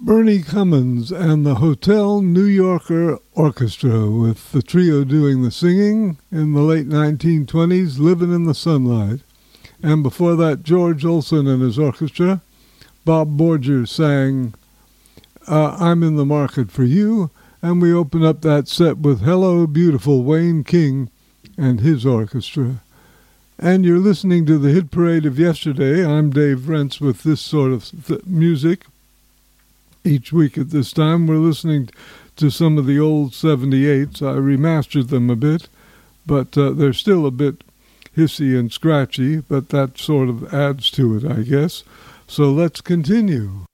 Bernie Cummins and the Hotel New Yorker Orchestra, with the trio doing the singing in the late 1920s, Living in the Sunlight. And before that, George Olson and his orchestra. Bob Borger sang I'm in the Market for You, and we open up that set with Hello Beautiful, Wayne King and his orchestra. And you're listening to the Hit Parade of Yesterday. I'm Dave Rentz with this sort of music. Each week at this time, we're listening to some of the old 78s. I remastered them a bit, but they're still a bit hissy and scratchy, but that sort of adds to it, I guess. So let's continue.